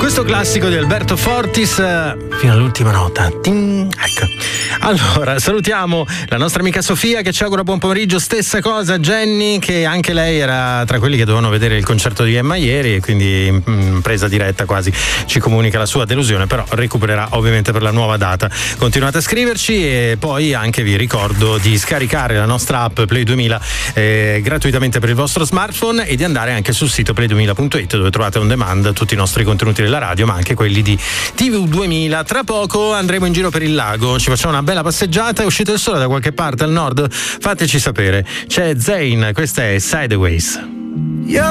Questo classico di Alberto Fortis fino all'ultima nota. Ecco. Allora, salutiamo la nostra amica Sofia che ci augura buon pomeriggio. Stessa cosa Jenny, che anche lei era tra quelli che dovevano vedere il concerto di Emma ieri e quindi presa diretta quasi ci comunica la sua delusione, però recupererà ovviamente per la nuova data. Continuate a scriverci e poi anche vi ricordo di scaricare la nostra app Play 2000 gratuitamente per il vostro smartphone e di andare anche sul sito play2000.it dove trovate on demand tutti i nostri contenuti della radio, ma anche quelli di TV2000. Tra poco andremo in giro per il lago, ci facciamo una bella passeggiata. È uscito il sole da qualche parte al nord? Fateci sapere. C'è Zayn, questa è Sideways.